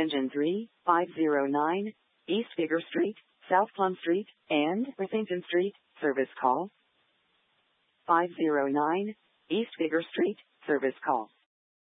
Engine 3, 509, East Figure Street, South Plum Street, and Worthington Street, service call. 509, East Figure Street, service call.